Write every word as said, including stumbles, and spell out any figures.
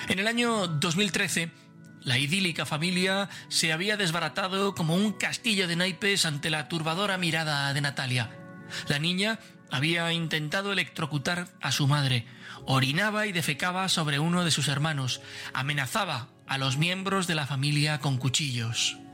En el año dos mil trece, la idílica familia se había desbaratado como un castillo de naipes ante la turbadora mirada de Natalia. La niña había intentado electrocutar a su madre, orinaba y defecaba sobre uno de sus hermanos, amenazaba a los miembros de la familia con cuchillos.